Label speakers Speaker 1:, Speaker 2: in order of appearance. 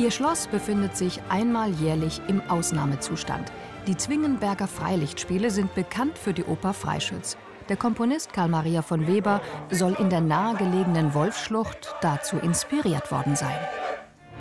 Speaker 1: Ihr Schloss befindet sich einmal jährlich im Ausnahmezustand. Die Zwingenberger Freilichtspiele sind bekannt für die Oper Freischütz. Der Komponist Carl Maria von Weber soll in der nahegelegenen Wolfsschlucht dazu inspiriert worden sein.